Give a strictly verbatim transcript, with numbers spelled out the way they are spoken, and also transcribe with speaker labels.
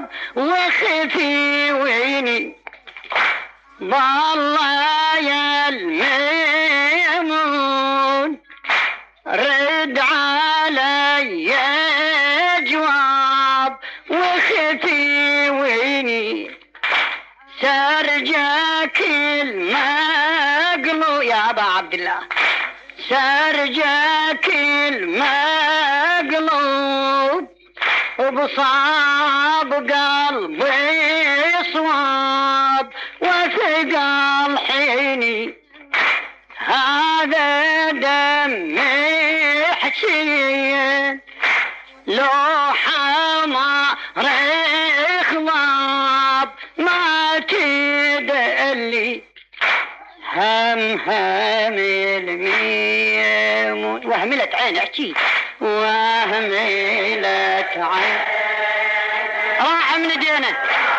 Speaker 1: صاب وخفي ويني والله يا الميمون رد علي جواب وخفي ويني سرجك المقلو يا أبا عبد الله سرجك المقلوب وبصاب قلبي صواب وثقل حيني هذا دمي حسين لو حمار خضاب ما تدلي هم هم الميمون وهملت عين احكي وهملت عين راح من دينه